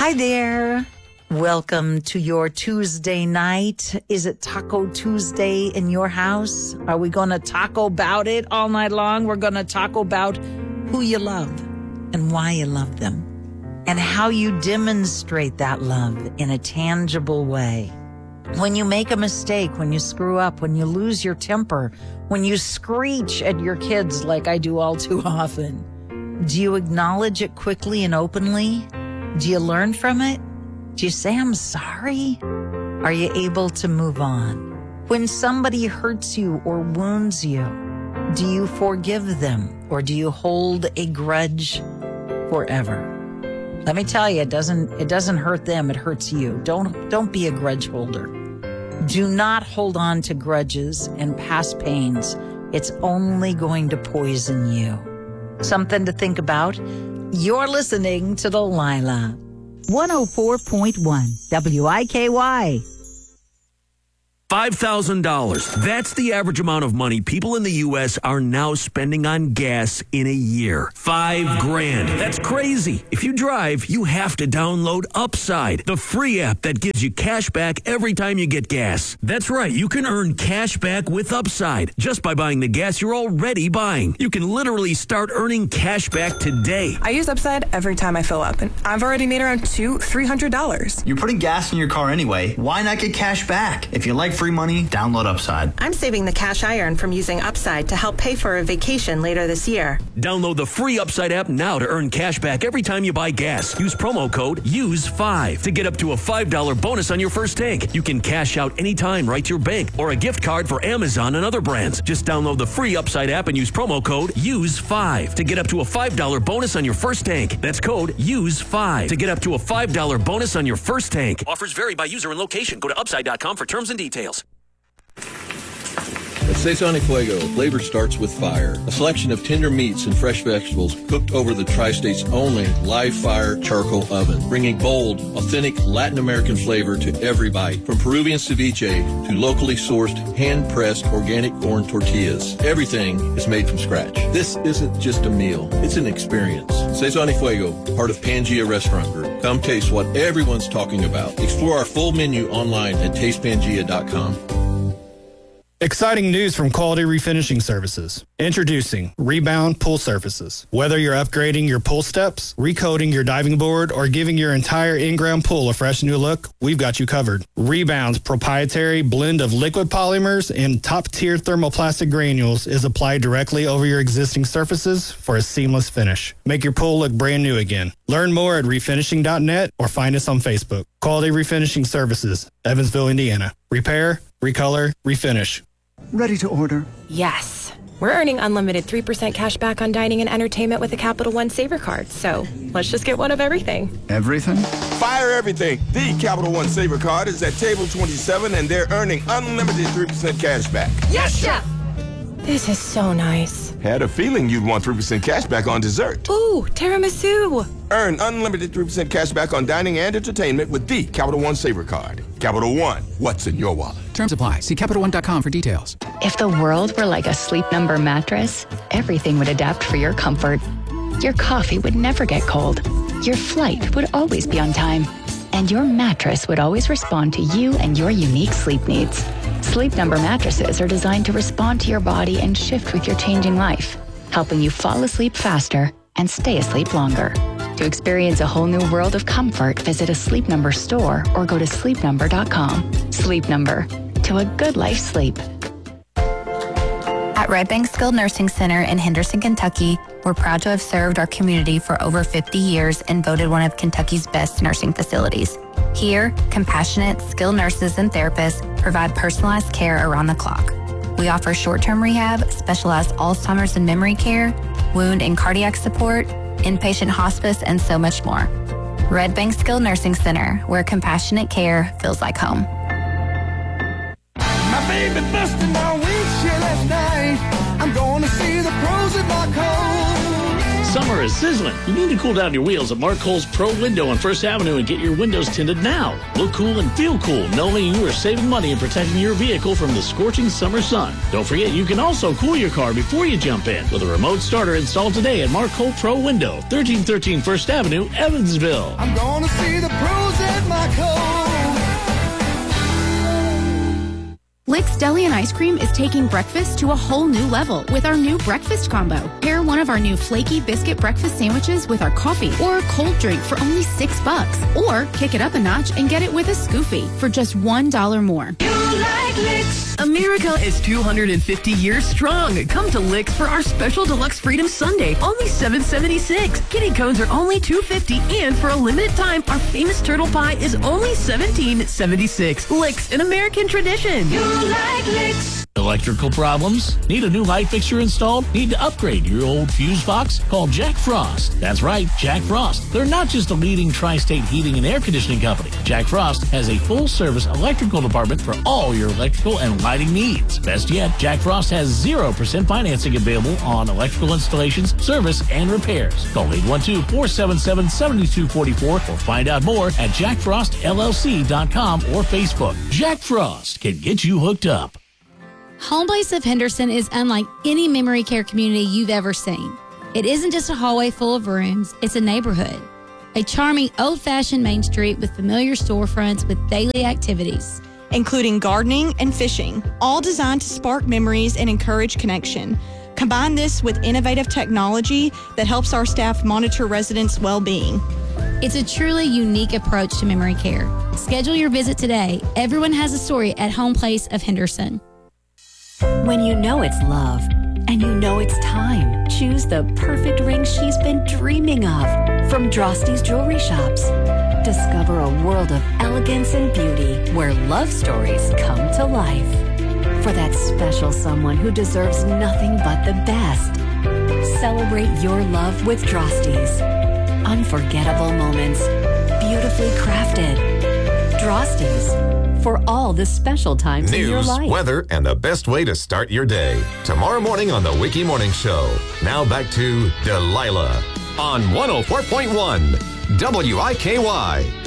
Hi there. Welcome to your Tuesday night. Is it Taco Tuesday in your house? Are we going to taco about it all night long? We're going to talk about who you love and why you love them and how you demonstrate that love in a tangible way. When you make a mistake, when you screw up, when you lose your temper, when you screech at your kids like I do all too often, do you acknowledge it quickly and openly? Do you learn from it? Do you say, I'm sorry? Are you able to move on? When somebody hurts you or wounds you, do you forgive them or do you hold a grudge forever? Let me tell you, it doesn't hurt them, it hurts you. Don't be a grudge holder. Do not hold on to grudges and past pains. It's only going to poison you. Something to think about. You're listening to Delilah. 104.1 WIKY. $5,000. That's the average amount of money people in the U.S. are now spending on gas in a year. $5,000. That's crazy. If you drive, you have to download Upside, the free app that gives you cash back every time you get gas. That's right. You can earn cash back with Upside just by buying the gas you're already buying. You can literally start earning cash back today. I use Upside every time I fill up, and I've already made around $300. You're putting gas in your car anyway. Why not get cash back? If you like free money, download Upside. I'm saving the cash I earn from using Upside to help pay for a vacation later this year. Download the free Upside app now to earn cash back every time you buy gas. Use promo code USE5 to get up to a $5 bonus on your first tank. You can cash out anytime right to your bank or a gift card for Amazon and other brands. Just download the free Upside app and use promo code USE5 to get up to a $5 bonus on your first tank. That's code USE5 to get up to a $5 bonus on your first tank. Offers vary by user and location. Go to Upside.com for terms and details. At Cesar y Fuego, flavor starts with fire. A selection of tender meats and fresh vegetables cooked over the Tri-State's only live fire charcoal oven, bringing bold, authentic Latin American flavor to every bite. From Peruvian ceviche to locally sourced, hand-pressed organic corn tortillas, everything is made from scratch. This isn't just a meal, it's an experience. Cesar y Fuego, part of Pangea Restaurant Group. Come taste what everyone's talking about. Explore our full menu online at tastepangea.com. Exciting news from Quality Refinishing Services. Introducing Rebound Pool Surfaces. Whether you're upgrading your pool steps, recoating your diving board, or giving your entire in-ground pool a fresh new look, we've got you covered. Rebound's proprietary blend of liquid polymers and top-tier thermoplastic granules is applied directly over your existing surfaces for a seamless finish. Make your pool look brand new again. Learn more at refinishing.net or find us on Facebook. Quality Refinishing Services, Evansville, Indiana. Repair, recolor, refinish. Ready to order? Yes. We're earning unlimited 3% cash back on dining and entertainment with a Capital One Saver card, so let's just get one of everything. Everything? Fire everything. The Capital One Saver card is at table 27, and they're earning unlimited 3% cash back. Yes, Chef! This is so nice. Had a feeling you'd want 3% cash back on dessert. Ooh, tiramisu. Earn unlimited 3% cash back on dining and entertainment with the Capital One Saver card. Capital One, what's in your wallet? Terms apply. See CapitalOne.com for details. If the world were like a Sleep Number mattress, everything would adapt for your comfort. Your coffee would never get cold. Your flight would always be on time. And your mattress would always respond to you and your unique sleep needs. Sleep Number mattresses are designed to respond to your body and shift with your changing life, helping you fall asleep faster and stay asleep longer. To experience a whole new world of comfort, visit a Sleep Number store or go to sleepnumber.com. Sleep Number, to a good life sleep. At Red Bank Skilled Nursing Center in Henderson, Kentucky, we're proud to have served our community for over 50 years and voted one of Kentucky's best nursing facilities. Here, compassionate, skilled nurses and therapists provide personalized care around the clock. We offer short-term rehab, specialized Alzheimer's and memory care, wound and cardiac support, inpatient hospice, and so much more. Red Bank Skilled Nursing Center, where compassionate care feels like home. My baby busted my windshield last night. I'm going to see the pros at my cold. Summer is sizzling. You need to cool down your wheels at Mark Cole's Pro Window on First Avenue and get your windows tinted now. Look cool and feel cool knowing you are saving money and protecting your vehicle from the scorching summer sun. Don't forget, you can also cool your car before you jump in with a remote starter installed today at Mark Cole Pro Window, 1313 First Avenue, Evansville. I'm going to see the pros at Mark Cole. Lick's Deli and Ice Cream is taking breakfast to a whole new level with our new breakfast combo. Pair one of our new flaky biscuit breakfast sandwiches with our coffee or a cold drink for only $6. Or kick it up a notch and get it with a Scoofy for just $1 more. You like Licks. America is 250 years strong. Come to Licks for our special deluxe Freedom Sunday, only $7.76. Kitty cones are only $2.50, and for a limited time, our famous turtle pie is only $17.76. Licks, an American tradition. You like Licks. Electrical problems? Need a new light fixture installed? Need to upgrade your old fuse box? Call Jack Frost. That's right, Jack Frost. They're not just a leading tri-state heating and air conditioning company. Jack Frost has a full-service electrical department for all your electrical and lighting needs. Best yet, Jack Frost has 0% financing available on electrical installations, service, and repairs. Call 812-477-7244 or find out more at jackfrostllc.com or Facebook. Jack Frost can get you hooked up. Home Place of Henderson is unlike any memory care community you've ever seen. It isn't just a hallway full of rooms, it's a neighborhood. A charming, old-fashioned main street with familiar storefronts with daily activities, including gardening and fishing, all designed to spark memories and encourage connection. Combine this with innovative technology that helps our staff monitor residents' well-being. It's a truly unique approach to memory care. Schedule your visit today. Everyone has a story at Home Place of Henderson. When you know it's love and you know it's time, choose the perfect ring she's been dreaming of from Drosty's Jewelry Shops. Discover a world of elegance and beauty where love stories come to life. For that special someone who deserves nothing but the best. Celebrate your love with Drosty's. Unforgettable moments, beautifully crafted. Drosty's. For all the special times in your life. News, weather, and the best way to start your day. Tomorrow morning on the Wiki Morning Show. Now back to Delilah on 104.1 WIKY.